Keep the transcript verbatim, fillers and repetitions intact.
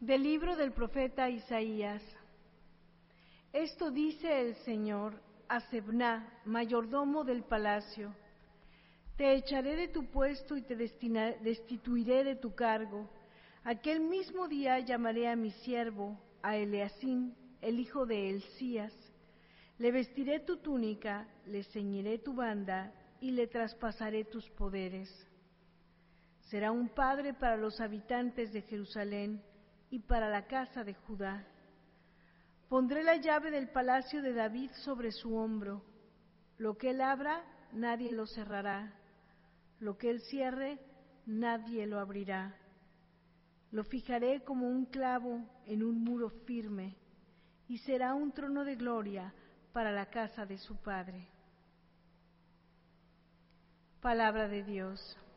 Del libro del profeta Isaías. Esto dice el Señor a Sebna, mayordomo del palacio: Te echaré de tu puesto y te destina, destituiré de tu cargo. Aquel mismo día llamaré a mi siervo, a Eleacim, el hijo de Hilcías. Le vestiré tu túnica, le ceñiré tu banda y le traspasaré tus poderes. Será un padre para los habitantes de Jerusalén y para la casa de Judá. Pondré la llave del palacio de David sobre su hombro. Lo que él abra, nadie lo cerrará. Lo que él cierre, nadie lo abrirá. Lo fijaré como un clavo en un muro firme, y será un trono de gloria para la casa de su padre. Palabra de Dios.